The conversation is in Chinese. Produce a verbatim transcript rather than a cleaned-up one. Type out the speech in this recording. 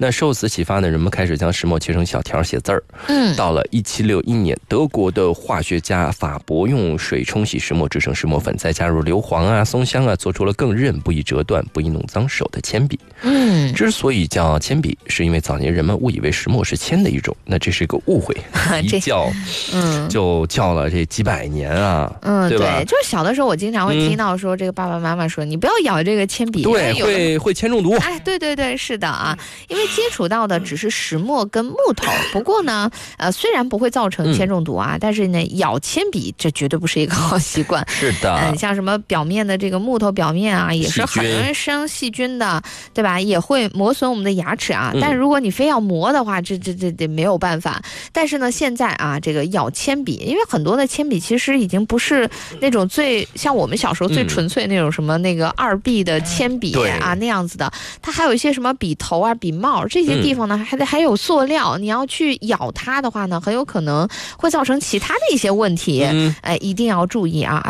那受此启发呢，人们开始将石墨切成小条写字儿。 嗯， 到了一七六一年，德国的化学家法伯用水冲洗石墨制成石墨粉，再加入硫磺啊、松香啊，做出了更韧、不易折断、不易弄脏手的铅笔。 嗯， 之所以叫铅笔，是因为早年人们误以为石墨是铅的一种，那这是一个误会，一叫，嗯，就叫了这几百年啊， 嗯， 对吧？ 对，就是小的时候我经常会听到说，这个爸爸妈妈说、嗯、你不要咬这个铅笔， 对，会会铅中毒。 哎，对对对，是的啊，因为接触到的只是石墨跟木头。不过呢，呃，虽然不会造成铅中毒啊，嗯、但是呢，咬铅笔这绝对不是一个好习惯。 是的， 嗯、呃，像什么表面的这个木头表面啊，也是很容易生细菌的，对吧？也会磨损我们的牙齿啊。但是如果你非要磨的话，这这这这没有办法。但是呢，现在啊，这个咬铅笔，因为很多的铅笔其实已经不是那种最像我们小时候最纯粹那种什么那个二 B 的铅笔啊、嗯、那样子的，它还有一些什么笔头啊、笔帽这些地方呢，还得还有塑料，你要去咬它的话呢，很有可能会造成其他的一些问题，嗯、哎，一定要注意啊。